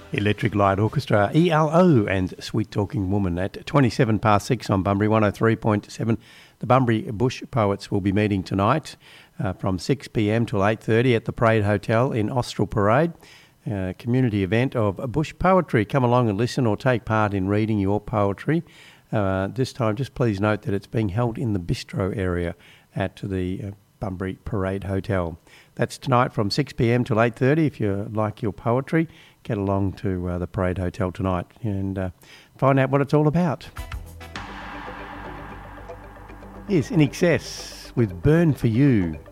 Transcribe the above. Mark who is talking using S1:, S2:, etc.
S1: Electric Light Orchestra, ELO, and Sweet Talking Woman at 27 past 6 on Bunbury 103.7. The Bunbury Bush Poets will be meeting tonight from 6 p.m. till 8:30 at the Parade Hotel in Austral Parade. Community event of bush poetry. Come along and listen or take part in reading your poetry. This time, just please note that it's being held in the bistro area at the Bunbury Parade Hotel. That's tonight from 6 p.m. till 8:30. If you like your poetry, get along to the Parade Hotel tonight and find out what it's all about. Here's In Excess with Burn For You.